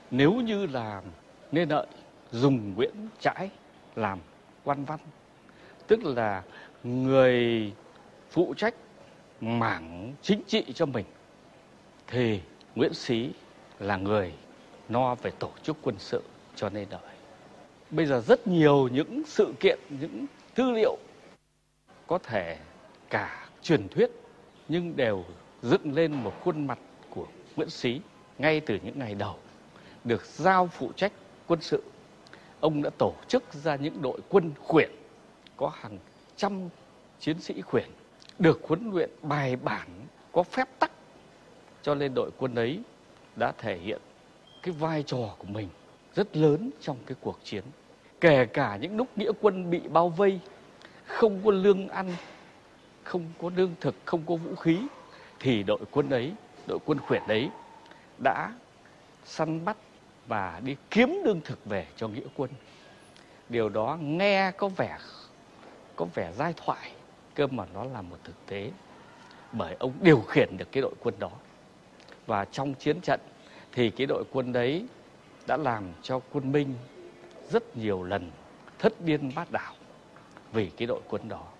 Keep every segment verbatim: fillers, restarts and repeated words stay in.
Nếu như là Lê Lợi dùng Nguyễn Trãi làm quan văn, tức là người phụ trách mảng chính trị cho mình, thì Nguyễn Xí là người no về tổ chức quân sự cho Lê Lợi. Bây giờ rất nhiều những sự kiện, những tư liệu có thể cả truyền thuyết nhưng đều dựng lên một khuôn mặt của Nguyễn Xí ngay từ những ngày đầu được giao phụ trách quân sự. Ông đã tổ chức ra những đội quân khuyển có hàng trăm chiến sĩ khuyển được huấn luyện bài bản, có phép tắc, cho nên đội quân ấy đã thể hiện cái vai trò của mình rất lớn trong cái cuộc chiến. Kể cả những lúc nghĩa quân bị bao vây, không có lương ăn, không có lương thực, không có vũ khí, thì đội quân ấy, đội quân khuyển ấy đã săn bắt và đi kiếm lương thực về cho nghĩa quân. Điều đó nghe có vẻ có vẻ giai thoại, cơ mà nó là một thực tế, bởi ông điều khiển được cái đội quân đó. Và trong chiến trận thì cái đội quân đấy đã làm cho quân Minh rất nhiều lần thất điên bát đảo vì cái đội quân đó.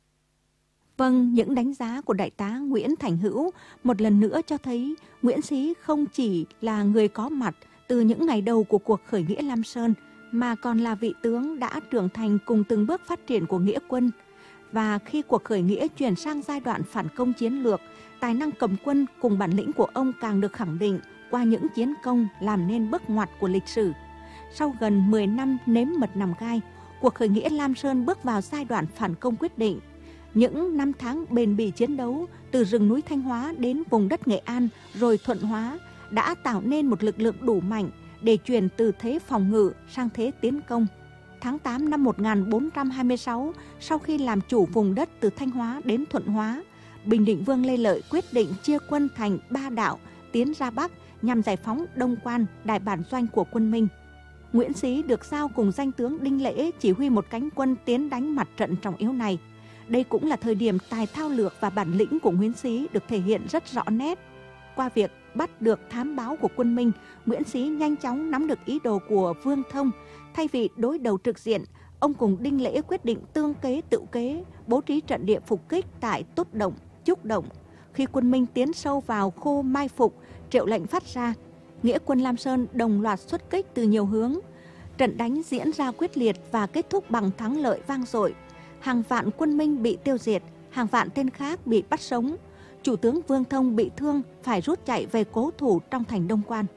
Vâng, những đánh giá của Đại tá Nguyễn Thành Hữu một lần nữa cho thấy Nguyễn Xí không chỉ là người có mặt từ những ngày đầu của cuộc khởi nghĩa Lam Sơn, mà còn là vị tướng đã trưởng thành cùng từng bước phát triển của nghĩa quân. Và khi cuộc khởi nghĩa chuyển sang giai đoạn phản công chiến lược, tài năng cầm quân cùng bản lĩnh của ông càng được khẳng định qua những chiến công làm nên bước ngoặt của lịch sử. Sau gần mười năm nếm mật nằm gai, cuộc khởi nghĩa Lam Sơn bước vào giai đoạn phản công quyết định. Những năm tháng bền bỉ chiến đấu từ rừng núi Thanh Hóa đến vùng đất Nghệ An rồi Thuận Hóa đã tạo nên một lực lượng đủ mạnh để chuyển từ thế phòng ngự sang thế tiến công. Tháng tám năm một nghìn bốn trăm hai mươi sáu, sau khi làm chủ vùng đất từ Thanh Hóa đến Thuận Hóa, Bình Định Vương Lê Lợi quyết định chia quân thành ba đạo tiến ra Bắc nhằm giải phóng Đông Quan, đại bản doanh của quân Minh. Nguyễn Xí được giao cùng danh tướng Đinh Lễ chỉ huy một cánh quân tiến đánh mặt trận trọng yếu này. Đây cũng là thời điểm tài thao lược và bản lĩnh của Nguyễn Xí được thể hiện rất rõ nét. Qua việc bắt được thám báo của quân Minh, Nguyễn Xí nhanh chóng nắm được ý đồ của Vương Thông. Thay vì đối đầu trực diện, ông cùng Đinh Lễ quyết định tương kế tự kế, bố trí trận địa phục kích tại Tốt Động, Trúc Động. Khi quân Minh tiến sâu vào khu mai phục, triệu lệnh phát ra, nghĩa quân Lam Sơn đồng loạt xuất kích từ nhiều hướng. Trận đánh diễn ra quyết liệt và kết thúc bằng thắng lợi vang dội. Hàng vạn quân Minh bị tiêu diệt, hàng vạn tên khác bị bắt sống. Chủ tướng Vương Thông bị thương phải rút chạy về cố thủ trong thành Đông Quan.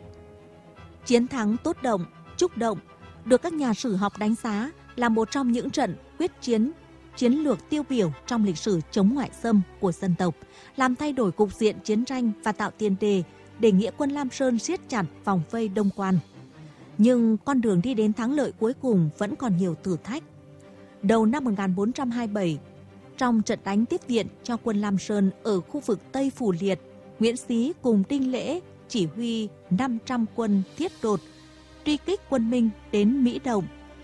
Chiến thắng Tốt Động, Trúc Động được các nhà sử học đánh giá là một trong những trận quyết chiến, chiến lược tiêu biểu trong lịch sử chống ngoại xâm của dân tộc, làm thay đổi cục diện chiến tranh và tạo tiền đề để nghĩa quân Lam Sơn siết chặt vòng vây Đông Quan. Nhưng con đường đi đến thắng lợi cuối cùng vẫn còn nhiều thử thách. Đầu năm một nghìn bốn trăm hai mươi bảy, trong trận đánh tiếp viện cho quân Lam Sơn ở khu vực Tây Phù Liệt, Nguyễn Xí cùng Đinh Lễ chỉ huy năm trăm quân thiết đột, truy kích quân Minh đến Mỹ Động.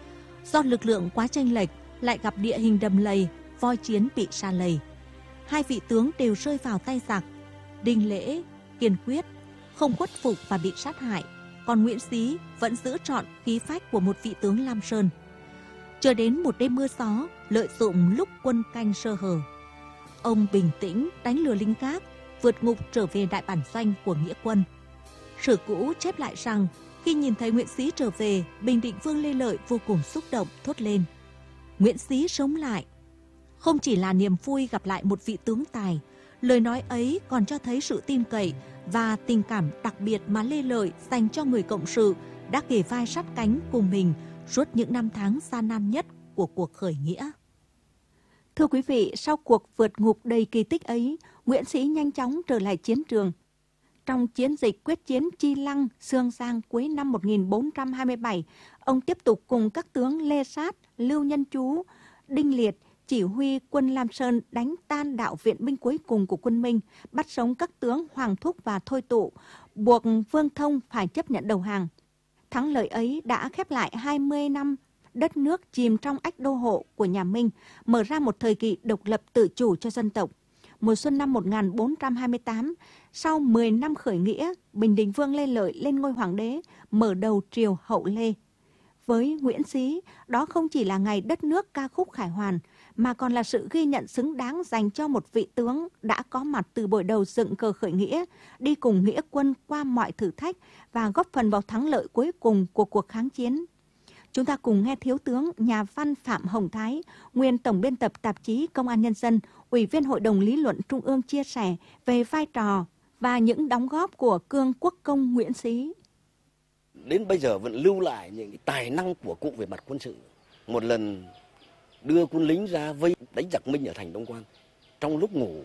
Do lực lượng quá chênh lệch, lại gặp địa hình đầm lầy, voi chiến bị sa lầy. Hai vị tướng đều rơi vào tay giặc. Đinh Lễ kiên quyết, không khuất phục và bị sát hại, còn Nguyễn Xí vẫn giữ trọn khí phách của một vị tướng Lam Sơn. Chờ đến một đêm mưa gió, lợi dụng lúc quân canh sơ hở, ông bình tĩnh đánh lừa lính Gác, vượt ngục trở về đại bản doanh của nghĩa quân. Sử cũ chép lại rằng khi nhìn thấy Nguyễn Xí trở về, Bình Định Vương Lê Lợi vô cùng xúc động thốt lên: Nguyễn Xí sống lại. Không chỉ là niềm vui gặp lại một vị tướng tài, lời nói ấy còn cho thấy sự tin cậy và tình cảm đặc biệt mà Lê Lợi dành cho người cộng sự đã kề vai sát cánh cùng mình suốt những năm tháng gian nan nhất của cuộc khởi nghĩa. Thưa quý vị, sau cuộc vượt ngục đầy kỳ tích ấy, Nguyễn Xí nhanh chóng trở lại chiến trường. Trong chiến dịch quyết chiến Chi Lăng, Sương Giang cuối năm một nghìn bốn trăm hai mươi bảy, ông tiếp tục cùng các tướng Lê Sát, Lưu Nhân Chú, Đinh Liệt chỉ huy quân Lam Sơn đánh tan đạo viện binh cuối cùng của quân Minh, bắt sống các tướng Hoàng Thúc và Thôi Tụ, buộc Vương Thông phải chấp nhận đầu hàng. Thắng lợi ấy đã khép lại hai mươi năm đất nước chìm trong ách đô hộ của nhà Minh, mở ra một thời kỳ độc lập tự chủ cho dân tộc. mùa xuân năm một nghìn bốn trăm hai mươi tám, sau mười năm khởi nghĩa, Bình Định Vương Lê Lợi lên ngôi hoàng đế, mở đầu triều Hậu Lê. Với Nguyễn Xí, đó không chỉ là ngày đất nước ca khúc khải hoàn, mà còn là sự ghi nhận xứng đáng dành cho một vị tướng đã có mặt từ buổi đầu dựng cờ khởi nghĩa, đi cùng nghĩa quân qua mọi thử thách và góp phần vào thắng lợi cuối cùng của cuộc kháng chiến. Chúng ta cùng nghe Thiếu tướng nhà văn Phạm Hồng Thái, nguyên tổng biên tập tạp chí Công an Nhân dân, Ủy viên Hội đồng Lý luận Trung ương chia sẻ về vai trò và những đóng góp của cương quốc công Nguyễn Xí. Đến bây giờ vẫn lưu lại những cái tài năng của cụ về mặt quân sự. Một lần đưa quân lính ra vây đánh giặc Minh ở thành Đông Quan. Trong lúc ngủ,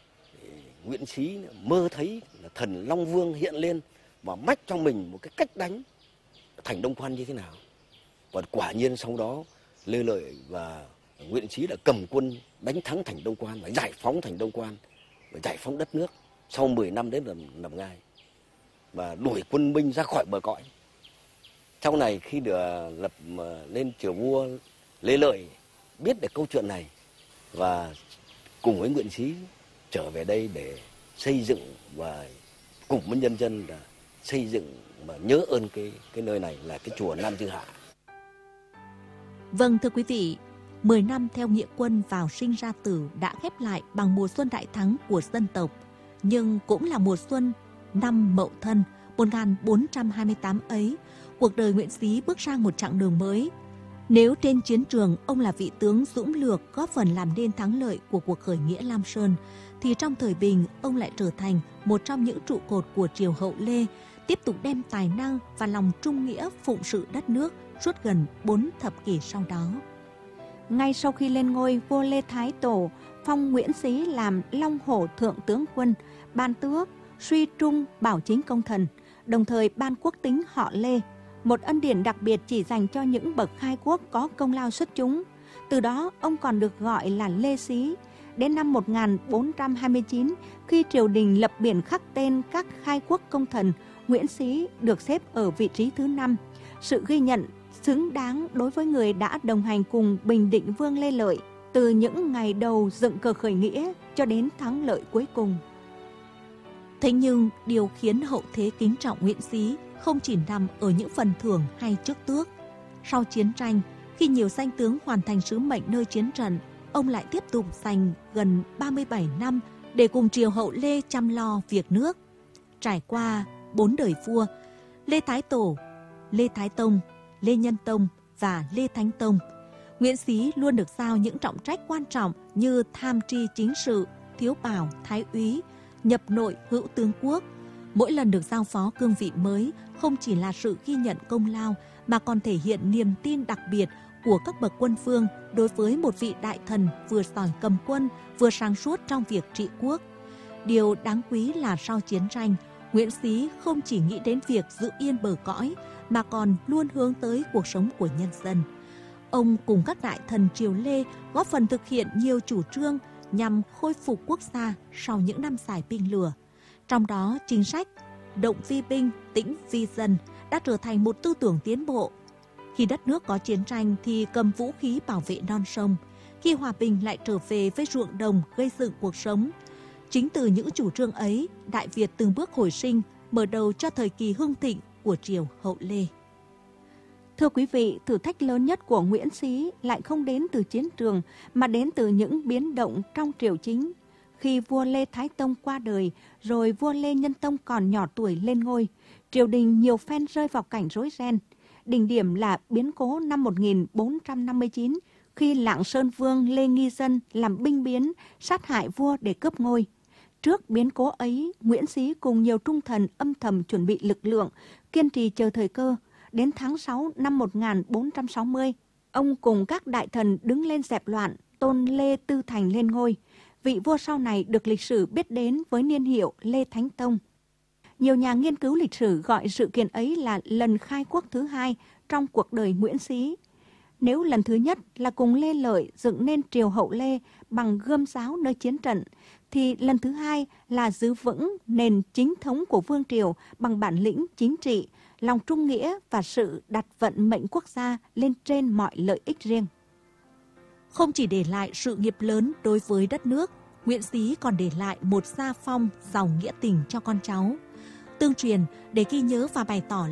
Nguyễn Xí mơ thấy là thần Long Vương hiện lên và mách cho mình một cái cách đánh thành Đông Quan như thế nào. Và quả nhiên sau đó Lê Lợi và Nguyễn Xí đã cầm quân đánh thắng thành Đông Quan và giải phóng thành Đông Quan và giải phóng đất nước. Sau mười năm đến làm, làm ngai và đuổi quân Minh ra khỏi bờ cõi. Sau này khi được lập lên triều vua Lê Lợi biết được câu chuyện này và cùng với Nguyễn Xí trở về đây để xây dựng và cùng với nhân dân là xây dựng và nhớ ơn cái cái nơi này là cái chùa Nam Dư Hạ. Vâng thưa quý vị, mười năm theo nghĩa quân vào sinh ra tử đã khép lại bằng mùa xuân đại thắng của dân tộc, nhưng cũng là mùa xuân năm Mậu Thân một nghìn bốn trăm hai mươi tám ấy, cuộc đời Nguyễn Xí bước sang một chặng đường mới. Nếu trên chiến trường ông là vị tướng dũng lược góp phần làm nên thắng lợi của cuộc khởi nghĩa Lam Sơn, thì trong thời bình ông lại trở thành một trong những trụ cột của triều Hậu Lê, tiếp tục đem tài năng và lòng trung nghĩa phụng sự đất nước suốt gần bốn thập kỷ sau đó. Ngay sau khi lên ngôi, vua Lê Thái Tổ phong Nguyễn Xí làm Long Hổ Thượng Tướng Quân, ban tước, suy trung bảo chính công thần, đồng thời ban quốc tính họ Lê, một ân điển đặc biệt chỉ dành cho những bậc khai quốc có công lao xuất chúng. Từ đó, ông còn được gọi là Lê Xí. Đến năm một nghìn bốn trăm hai mươi chín, khi triều đình lập biển khắc tên các khai quốc công thần, Nguyễn Xí được xếp ở vị trí thứ năm. Sự ghi nhận xứng đáng đối với người đã đồng hành cùng Bình Định Vương Lê Lợi từ những ngày đầu dựng cờ khởi nghĩa cho đến thắng lợi cuối cùng. Thế nhưng, điều khiến hậu thế kính trọng Nguyễn Xí không chỉ nằm ở những phần thưởng hay chức tước. Sau chiến tranh, khi nhiều danh tướng hoàn thành sứ mệnh nơi chiến trận, ông lại tiếp tục dành gần ba mươi bảy năm để cùng triều Hậu Lê chăm lo việc nước. Trải qua bốn đời vua, Lê Thái Tổ, Lê Thái Tông, Lê Nhân Tông và Lê Thánh Tông, Nguyễn Xí luôn được giao những trọng trách quan trọng như tham tri chính sự, thiếu bảo, thái úy, nhập nội hữu tướng quốc. Mỗi lần được giao phó cương vị mới không chỉ là sự ghi nhận công lao mà còn thể hiện niềm tin đặc biệt của các bậc quân vương đối với một vị đại thần vừa giỏi cầm quân vừa sáng suốt trong việc trị quốc. Điều đáng quý là sau chiến tranh, Nguyễn Xí không chỉ nghĩ đến việc giữ yên bờ cõi mà còn luôn hướng tới cuộc sống của nhân dân. Ông cùng các đại thần triều Lê góp phần thực hiện nhiều chủ trương nhằm khôi phục quốc gia sau những năm dài binh lửa. Trong đó, chính sách động vi binh, tĩnh vi dân đã trở thành một tư tưởng tiến bộ. Khi đất nước có chiến tranh thì cầm vũ khí bảo vệ non sông. Khi hòa bình lại trở về với ruộng đồng gây dựng cuộc sống. Chính từ những chủ trương ấy, Đại Việt từng bước hồi sinh, mở đầu cho thời kỳ hưng thịnh của triều Hậu Lê. Thưa quý vị, thử thách lớn nhất của Nguyễn Xí lại không đến từ chiến trường mà đến từ những biến động trong triều chính. Khi vua Lê Thái Tông qua đời, rồi vua Lê Nhân Tông còn nhỏ tuổi lên ngôi, triều đình nhiều phen rơi vào cảnh rối ren. Đỉnh điểm là biến cố năm một nghìn bốn trăm năm mươi chín, khi Lạng Sơn Vương Lê Nghi Dân làm binh biến, sát hại vua để cướp ngôi. Trước biến cố ấy, Nguyễn Xí cùng nhiều trung thần âm thầm chuẩn bị lực lượng, kiên trì chờ thời cơ. Đến tháng sáu năm một nghìn bốn trăm sáu mươi, ông cùng các đại thần đứng lên dẹp loạn, tôn Lê Tư Thành lên ngôi. Vị vua sau này được lịch sử biết đến với niên hiệu Lê Thánh Tông. Nhiều nhà nghiên cứu lịch sử gọi sự kiện ấy là lần khai quốc thứ hai trong cuộc đời Nguyễn Xí. Nếu lần thứ nhất là cùng Lê Lợi dựng nên triều Hậu Lê bằng gươm giáo nơi chiến trận, thì lần thứ hai là giữ vững nền chính thống của vương triều bằng bản lĩnh chính trị, lòng trung nghĩa và sự đặt vận mệnh quốc gia lên trên mọi lợi ích riêng. Không chỉ để lại sự nghiệp lớn đối với đất nước, Nguyễn Xí còn để lại một gia phong giàu nghĩa tình cho con cháu, tương truyền để ghi nhớ và bày tỏ